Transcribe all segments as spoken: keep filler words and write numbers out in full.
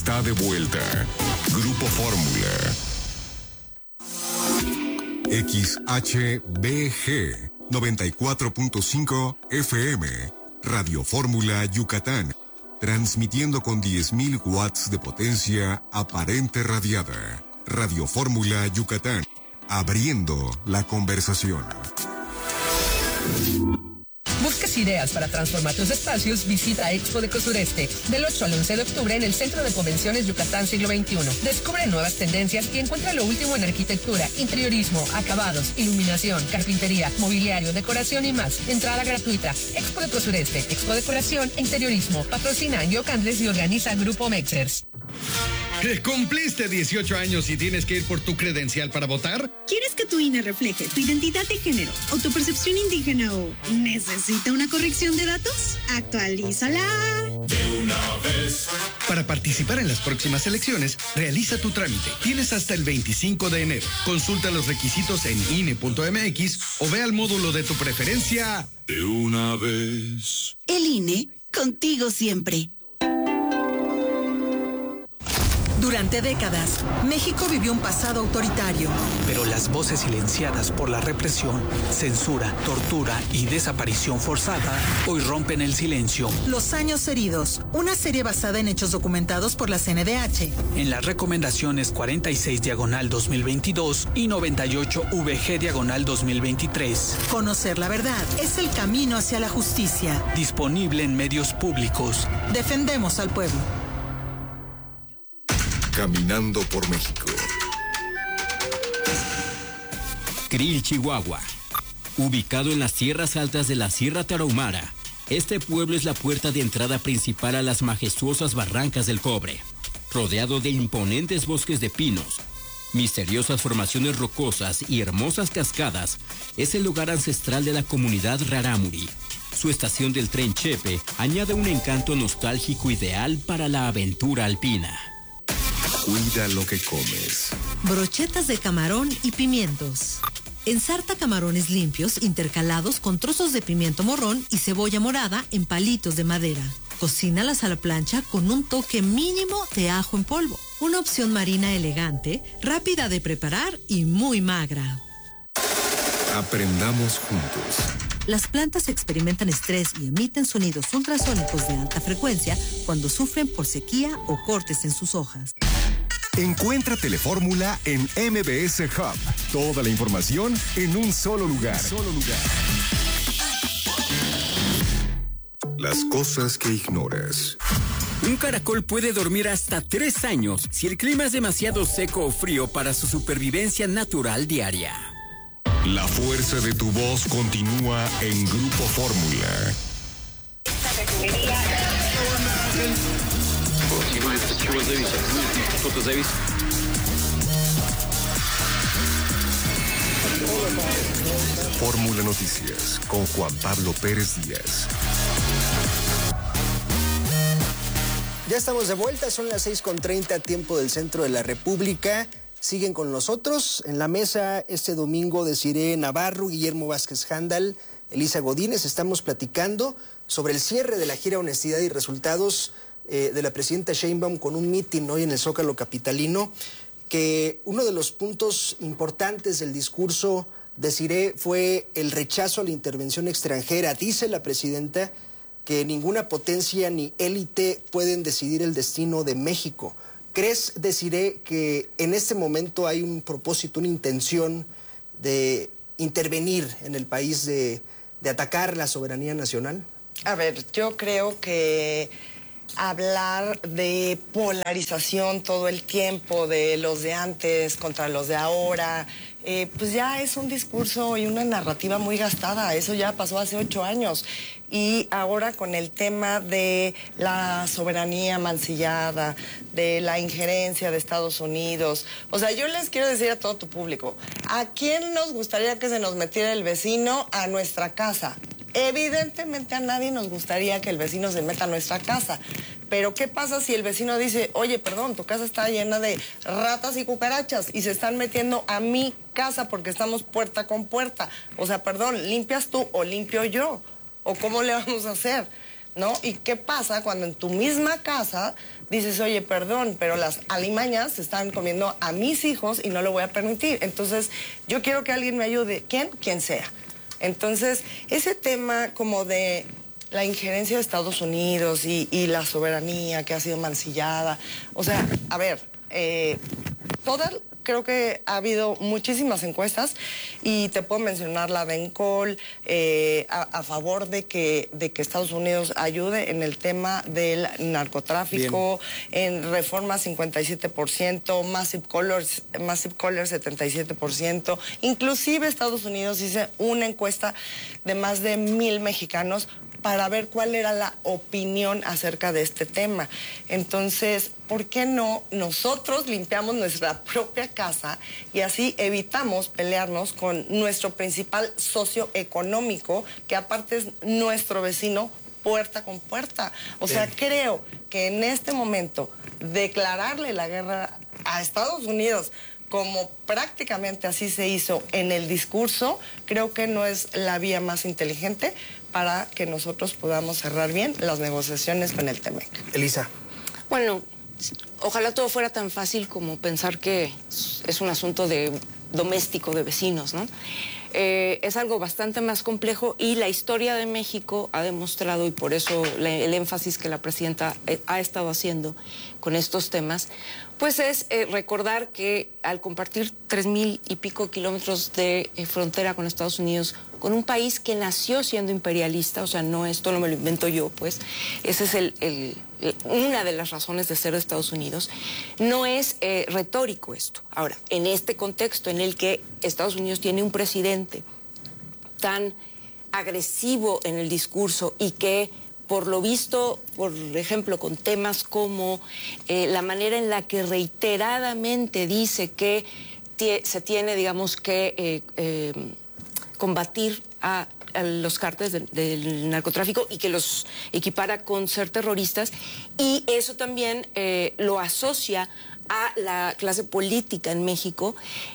está de vuelta. Grupo Fórmula. X H B G noventa y cuatro punto cinco F M. Radio Fórmula Yucatán. Transmitiendo con diez mil watts de potencia aparente radiada. Radio Fórmula Yucatán. Abriendo la conversación. ¿Buscas ideas para transformar tus espacios? Visita Expo Deco Sureste del ocho al once de octubre en el Centro de Convenciones Yucatán Siglo veintiuno. Descubre nuevas tendencias y encuentra lo último en arquitectura, interiorismo, acabados, iluminación, carpintería, mobiliario, decoración y más. Entrada gratuita. Expo Deco Sureste, Expo Decoración e Interiorismo. Patrocina Yo Candles y organiza Grupo Mexers. ¿Cumpliste dieciocho años y tienes que ir por tu credencial para votar? ¿Quieres que tu I N E refleje tu identidad de género o tu percepción indígena o necesita una corrección de datos? ¡Actualízala! De una vez. Para participar en las próximas elecciones, realiza tu trámite. Tienes hasta el veinticinco de enero. Consulta los requisitos en I N E punto M X o ve al módulo de tu preferencia. De una vez. El I N E, contigo siempre. Durante décadas, México vivió un pasado autoritario. Pero las voces silenciadas por la represión, censura, tortura y desaparición forzada hoy rompen el silencio. Los años heridos, una serie basada en hechos documentados por la C N D H. En las recomendaciones cuarenta y seis diagonal dos mil veintidós y noventa y ocho V G diagonal dos mil veintitrés. Conocer la verdad es el camino hacia la justicia. Disponible en medios públicos. Defendemos al pueblo. Caminando por México. Krill, Chihuahua. Ubicado en las tierras altas de la Sierra Tarahumara, este pueblo es la puerta de entrada principal a las majestuosas barrancas del Cobre. Rodeado de imponentes bosques de pinos, misteriosas formaciones rocosas y hermosas cascadas, es el lugar ancestral de la comunidad Rarámuri. Su estación del tren Chepe añade un encanto nostálgico ideal para la aventura alpina. Cuida lo que comes. Brochetas de camarón y pimientos. Ensarta camarones limpios intercalados con trozos de pimiento morrón y cebolla morada en palitos de madera. Cocínalas a la plancha con un toque mínimo de ajo en polvo. Una opción marina elegante, rápida de preparar y muy magra. Aprendamos juntos. Las plantas experimentan estrés y emiten sonidos ultrasónicos de alta frecuencia cuando sufren por sequía o cortes en sus hojas. Encuentra Telefórmula en M B S Hub. Toda la información en un solo lugar. Solo lugar. Las cosas que ignoras. Un caracol puede dormir hasta tres años si el clima es demasiado seco o frío para su supervivencia natural diaria. La fuerza de tu voz continúa en Grupo Fórmula. Fórmula Noticias con Juan Pablo Pérez Díaz. Ya estamos de vuelta, son las seis con treinta, tiempo del centro de la República. Siguen con nosotros en la mesa este domingo Desiree Navarro, Guillermo Vázquez Handal, Elisa Godínez. Estamos platicando sobre el cierre de la gira Honestidad y Resultados eh, de la presidenta Sheinbaum con un mitin hoy en el Zócalo capitalino, que uno de los puntos importantes del discurso, Desiree, fue el rechazo a la intervención extranjera. Dice la presidenta que ninguna potencia ni élite pueden decidir el destino de México. ¿Crees, Desiree, que en este momento hay un propósito, una intención de intervenir en el país, de, de atacar la soberanía nacional? A ver, yo creo que hablar de polarización todo el tiempo, de los de antes contra los de ahora, eh, pues ya es un discurso y una narrativa muy gastada. Eso ya pasó hace ocho años. Y ahora con el tema de la soberanía mancillada, de la injerencia de Estados Unidos. O sea, yo les quiero decir a todo tu público, ¿a quién nos gustaría que se nos metiera el vecino a nuestra casa? Evidentemente a nadie nos gustaría que el vecino se meta a nuestra casa. Pero ¿qué pasa si el vecino dice, oye, perdón, tu casa está llena de ratas y cucarachas y se están metiendo a mi casa porque estamos puerta con puerta? O sea, perdón, ¿limpias tú o limpio yo? ¿O cómo le vamos a hacer? ¿No? ¿Y qué pasa cuando en tu misma casa dices, oye, perdón, pero las alimañas se están comiendo a mis hijos y no lo voy a permitir. Entonces, yo quiero que alguien me ayude. ¿Quién? Quien sea. Entonces, ese tema como de la injerencia de Estados Unidos y, y la soberanía que ha sido mancillada, o sea, a ver, eh, todas... Creo que ha habido muchísimas encuestas y te puedo mencionar la de Encol eh, a, a favor de que, de que Estados Unidos ayude en el tema del narcotráfico, bien, en Reforma cincuenta y siete por ciento, Massive Colors, Massive Colors setenta y siete por ciento. Inclusive Estados Unidos hizo una encuesta de más de mil mexicanos para ver cuál era la opinión acerca de este tema. Entonces, ¿por qué no nosotros limpiamos nuestra propia casa y así evitamos pelearnos con nuestro principal socio económico, que aparte es nuestro vecino puerta con puerta? O sea, creo que en este momento declararle la guerra a Estados Unidos, como prácticamente así se hizo en el discurso, creo que no es la vía más inteligente para que nosotros podamos cerrar bien las negociaciones con el Temec. Elisa. Bueno, ojalá todo fuera tan fácil como pensar que es un asunto de doméstico, de vecinos, ¿no? Eh, es algo bastante más complejo y la historia de México ha demostrado, y por eso la, el énfasis que la presidenta ha estado haciendo con estos temas, pues es eh, recordar que al compartir tres mil y pico kilómetros de eh, frontera con Estados Unidos, con un país que nació siendo imperialista, o sea, no, esto no me lo invento yo, pues, esa es el, el, el, una de las razones de ser de Estados Unidos, no es eh, retórico esto. Ahora, en este contexto en el que Estados Unidos tiene un presidente tan agresivo en el discurso y que, por lo visto, por ejemplo, con temas como eh, la manera en la que reiteradamente dice que se tiene, digamos, que eh, eh, combatir a, a los cárteles de, del narcotráfico y que los equipara con ser terroristas, y eso también eh, lo asocia a la clase política en México.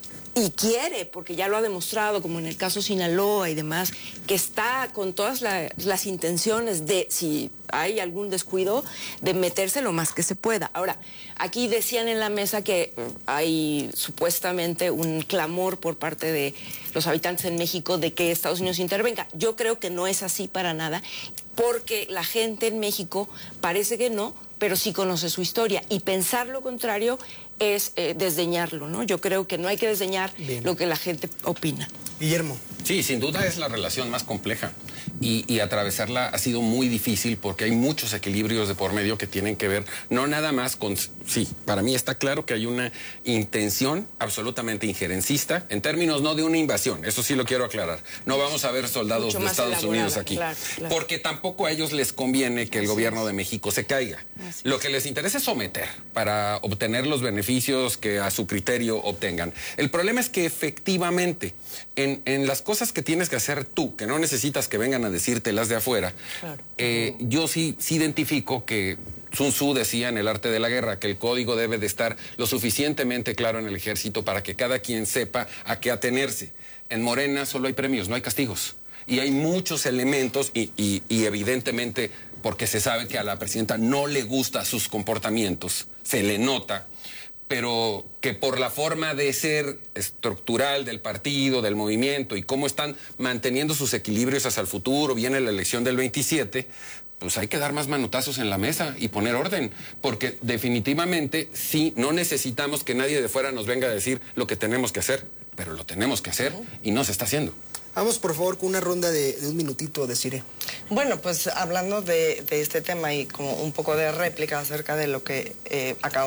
Y quiere, porque ya lo ha demostrado, como en el caso Sinaloa y demás, que está con todas la, las intenciones de, si hay algún descuido, de meterse lo más que se pueda. Ahora, aquí decían en la mesa que hay supuestamente un clamor por parte de los habitantes en México de que Estados Unidos intervenga. Yo creo que no es así para nada, porque la gente en México parece que no, pero sí conoce su historia, y pensar lo contrario es eh, desdeñarlo, ¿no? Yo creo que no hay que desdeñar Bien. lo que la gente opina. Guillermo. Sí, sin duda es la relación más compleja y, y atravesarla ha sido muy difícil porque hay muchos equilibrios de por medio que tienen que ver no nada más con... Sí, para mí está claro que hay una intención absolutamente injerencista en términos no de una invasión, eso sí lo quiero aclarar. No vamos a ver soldados de Estados Unidos aquí, claro, claro. porque tampoco a ellos les conviene que el Así gobierno es. de México se caiga. Así lo que les interesa es someter para obtener los beneficios que a su criterio obtengan. El problema es que efectivamente en, en las cosas que tienes que hacer tú, que no necesitas que vengan a decírtelas de afuera, claro. eh, yo sí, sí identifico que Sun Tzu decía en El arte de la guerra que el código debe de estar lo suficientemente claro en el ejército para que cada quien sepa a qué atenerse. En Morena solo hay premios, no hay castigos. Y hay muchos elementos y, y, y evidentemente porque se sabe que a la presidenta no le gustan sus comportamientos, se le nota, pero que por la forma de ser estructural del partido, del movimiento y cómo están manteniendo sus equilibrios hacia el futuro, viene la elección del veintisiete, pues hay que dar más manotazos en la mesa y poner orden, porque definitivamente sí, no necesitamos que nadie de fuera nos venga a decir lo que tenemos que hacer, pero lo tenemos que hacer y no se está haciendo. Vamos, por favor, con una ronda de, de un minutito, Desiree. Bueno, pues hablando de, de este tema y como un poco de réplica acerca de lo que eh, acabamos